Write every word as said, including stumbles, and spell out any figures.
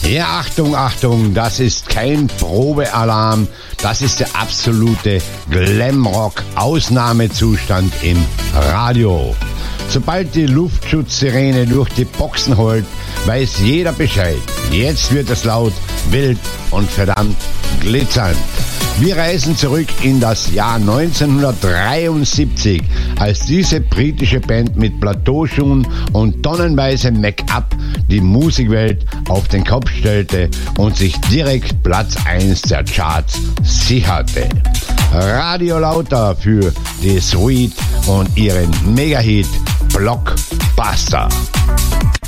Ja, Achtung, Achtung, das ist kein Probealarm, das ist der absolute Glamrock-Ausnahmezustand im Radio. Sobald die Luftschutzsirene durch die Boxen holt, weiß jeder Bescheid. Jetzt wird es laut, wild und verdammt glitzernd. Wir reisen zurück in das Jahr neunzehnhundertdreiundsiebzig, als diese britische Band mit Plateauschuhen und tonnenweise Make-up die Musikwelt auf den Kopf stellte und sich direkt Platz eins der Charts sicherte. Radio Lauter für die Sweet und ihren Megahit Blockbuster.